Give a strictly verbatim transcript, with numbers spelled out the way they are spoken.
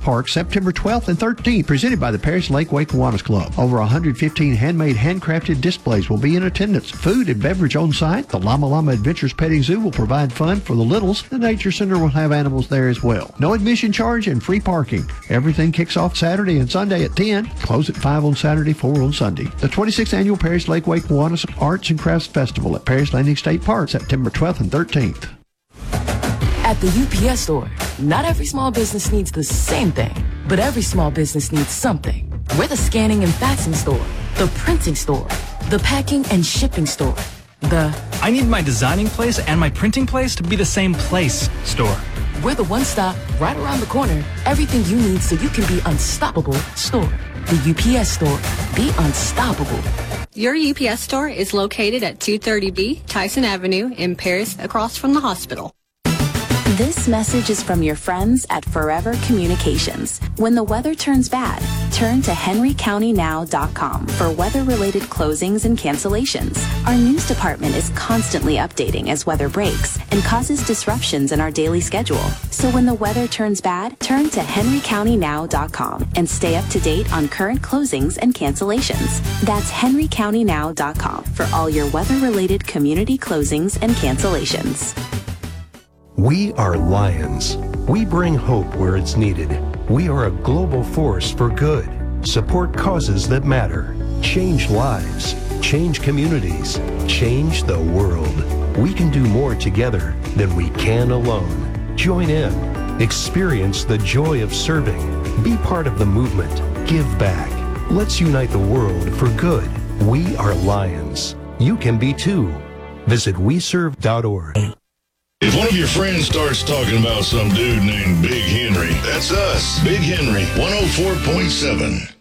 Park September twelfth and thirteenth, presented by the Paris Lakeway Kiwanis Club. Over one hundred fifteen handmade, handcrafted displays will be in attendance. Food and beverage on site. The Llama Llama Adventures Petting Zoo will provide fun for the littles. The Nature Center will have animals there as well. No admission charge and free parking. Everything kicks off Saturday and Sunday at ten. Close at five on Saturday, four on Sunday. The twenty-sixth Annual Paris Lakeway Kiwanis Arts and Crafts Festival at Paris Landing State Park September twelfth and thirteenth. At the U P S Store, not every small business needs the same thing, but every small business needs something. We're the scanning and faxing store, the printing store, the packing and shipping store, the I need my designing place and my printing place to be the same place store. We're the one-stop, right around the corner, everything you need so you can be unstoppable store. The U P S Store, be unstoppable. Your U P S store is located at two thirty B Tyson Avenue in Paris, across from the hospital. This message is from your friends at Forever Communications. When the weather turns bad, turn to henry county now dot com for weather-related closings and cancellations. Our news department is constantly updating as weather breaks and causes disruptions in our daily schedule. So when the weather turns bad, turn to henry county now dot com and stay up to date on current closings and cancellations. That's henry county now dot com for all your weather-related community closings and cancellations. We are Lions. We bring hope where it's needed. We are a global force for good. Support causes that matter. Change lives. Change communities. Change the world. We can do more together than we can alone. Join in. Experience the joy of serving. Be part of the movement. Give back. Let's unite the world for good. We are Lions. You can be too. Visit we serve dot org. If one of your friends starts talking about some dude named Big Henry, that's us, Big Henry, one oh four point seven.